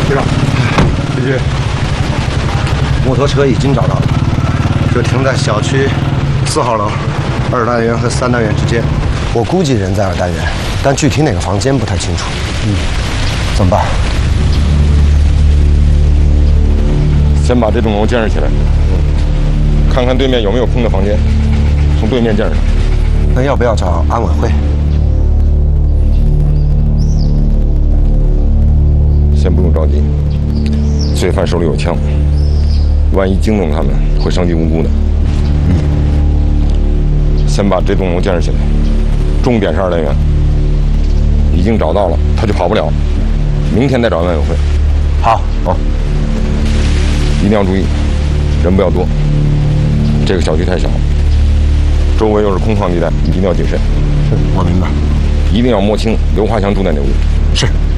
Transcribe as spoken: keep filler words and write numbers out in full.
局长，这些摩托车已经找到了，就停在小区四号楼二单元和三单元之间。我估计人在二单元，但具体哪个房间不太清楚。嗯，怎么办？ 先把这栋楼建设起来，看看对面有没有空的房间，从对面建设。 那要不要找安委会？ 先不用着急，罪犯手里有枪，万一惊动他们，会伤及无辜的。嗯，先把这栋楼建设起来。重点是二单元，已经找到了，他就跑不了。明天再找安委会。 好， 啊，一定要注意，人不要多。这个小区太小，周围又是空旷地带，一定要谨慎。 是，我明白。 一定要摸清刘华强住在哪屋。 是。